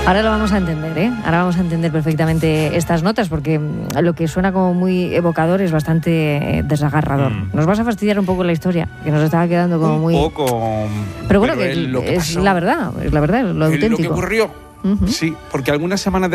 Ahora lo vamos a entender, ¿eh? Ahora vamos a entender perfectamente estas notas, porque lo que suena como muy evocador es bastante desagarrador. Nos vas a fastidiar un poco la historia, que nos estaba quedando como muy... Un poco... Pero bueno, que es la verdad, es lo auténtico. Lo que ocurrió, sí, porque algunas semanas